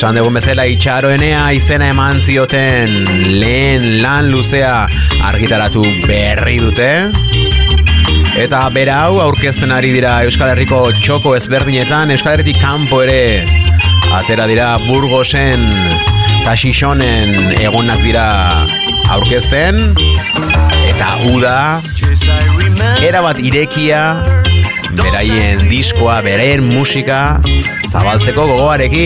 Esan dugun bezala Itxaroenea izena eman zioten lehen lan luzea argitaratu berri dute. Eta bera hau aurkezten ari dira Euskal Herriko txoko ezberdinetan, Euskal Herritik kanpo ere atera dira Burgosen eta Xixonen egonak dira aurkezten. Eta uda erabat irekia beraien diskoa, beraien musika zabaltzeko gogoarekin.